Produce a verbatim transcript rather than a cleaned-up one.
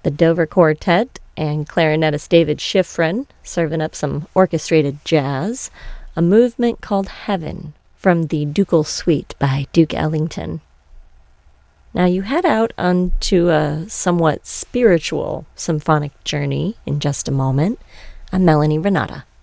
the Dover Quartet and clarinetist David Schifrin serving up some orchestrated jazz, a movement called Heaven from the Ducal Suite by Duke Ellington. Now you head out onto a somewhat spiritual symphonic journey in just a moment. I'm Melanie Renata.